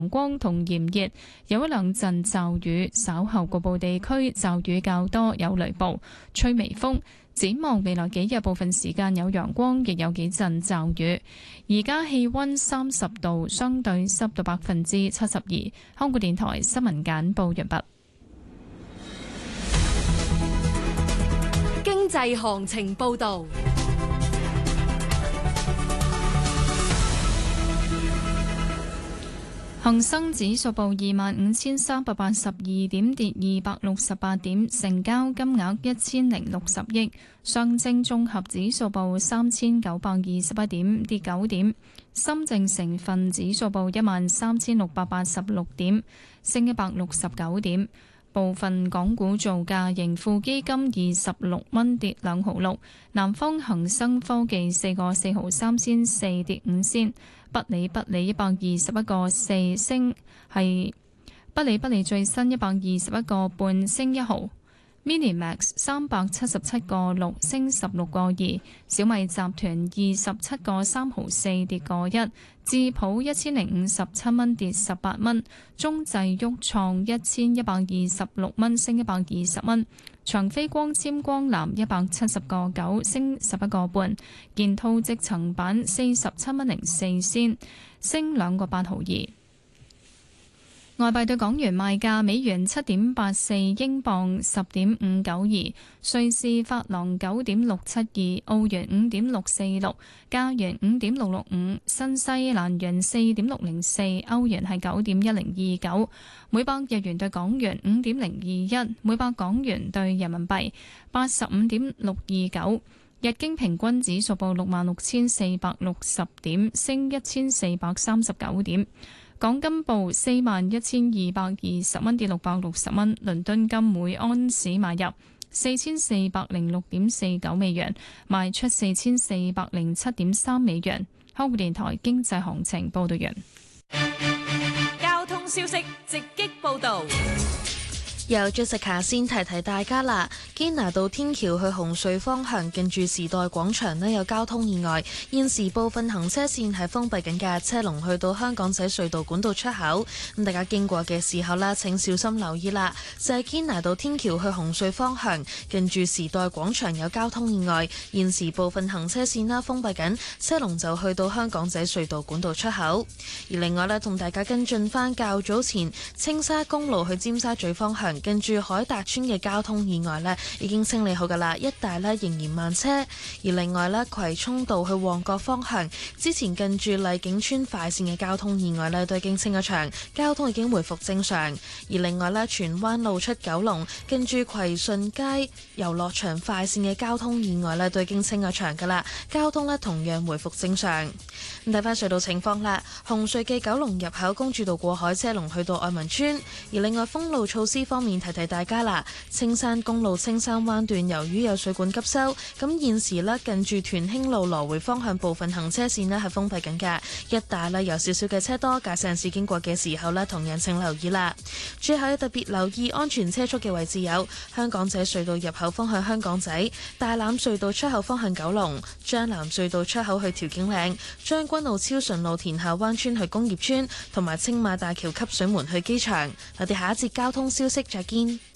光同炎熱，有一兩陣驟雨，稍後局部地區驟雨較多，有雷暴，吹微風。展望未來幾日，部分時間有陽光，亦有幾陣驟雨。而家氣溫30度，相對濕度72%。香港電台新聞簡報完畢。 經濟行情報道。 恒生指數報25,382點，跌268點，成交金額1060億。上證綜合指數報3,921點，跌9點。深證成分指數報13,686點，升169點。部分港股造價，盈富基金26蚊跌2毫6，南方恒生科技4個4毫3仙4跌5仙，不理121個4升係不理最新121個半升1毫。Minimax 377個6升16個2，小米集團27個3毫4跌個1，智普1057蚊跌18蚊，中製旭創1126蚊升120蚊，長飛光纖光纜170個9升11個半，建滔積層板47蚊04仙升2個8毫2。外幣對港元賣價：美元7.84，英鎊10.592，瑞士法郎9.672，澳元5.646，加元5.665，新西蘭元4.604，歐元係9.1029，每百日元對港元5.021，每百港元對人民幣85.629。日經平均指數報66,460點，升1,439點。港金報41,220蚊，跌660蚊。倫敦金每安士買入4,406.49美元，賣出4,407.3美元。香港電台經濟行情報道完。 交通消息直擊報道。 由 Jessica 先提提大家啦，堅拿道天橋去紅隧方向近住時代廣場呢有交通意外，現時部分行車線係封閉緊嘅，車龍去到香港仔隧道管道出口，咁大家經過嘅時候呢，請小心留意啦。就係堅拿道天橋去紅隧方向近住時代廣場有交通意外，現時部分行車線啦封閉緊，車龍就去到香港仔隧道管道出口。而另外呢，同大家跟進翻較早前青沙公路去尖沙咀方向近住海達村嘅交通意外呢已經清理好噶啦，一帶呢仍然慢車。而另外呢，葵涌道去旺角方向之前近住麗景村快線嘅交通意外呢都已經清咗場，交通已經回復正常。而另外呢，荃灣路出九龍近住葵順街遊樂場快線嘅交通意外呢都已經清咗場噶啦，交通呢同樣回復正常。咁睇翻隧道情況啦，紅隧嘅九龍入口公主道過海車龍去到愛民村。而另外封路措施方面，提提大家啦，青山公路青山灣段由於有水管急修，咁現時呢近住屯興路來回方向部分行車線呢係封閉緊嘅，一帶呢有少少嘅車多，駕駛人士經過嘅時候呢同樣請留意啦。最後要特別留意安全車速嘅位置有香港仔隧道入口方向香港仔、大欖隧道出口方向九龍、將藍隧道出口去調景嶺、將軍澳超順路田下灣村去工業村，同埋青馬大橋汲水門去機場。我哋下一節交通消息再見。